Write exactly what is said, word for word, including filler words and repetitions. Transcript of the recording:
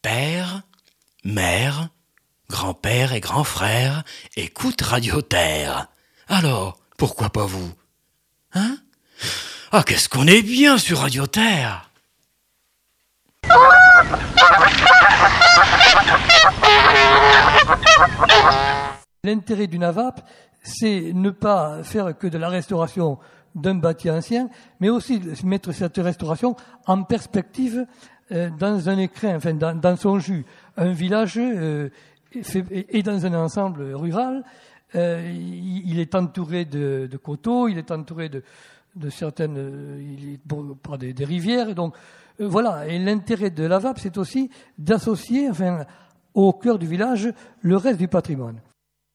père, mère, grand-père et grand-frère écoutent Radio Terre. Alors, pourquoi pas vous? Hein? Ah, qu'est-ce qu'on est bien sur Radio Terre! L'intérêt d'une A V A P, c'est ne pas faire que de la restauration d'un bâti ancien, mais aussi mettre cette restauration en perspective euh, dans un écrin, enfin dans, dans son jus. Un village euh, est dans un ensemble rural, euh, il est entouré de, de coteaux, il est entouré de, de certaines, il est par des, des rivières, donc euh, voilà. Et l'intérêt de l'A V A P, c'est aussi d'associer, enfin, au cœur du village, le reste du patrimoine.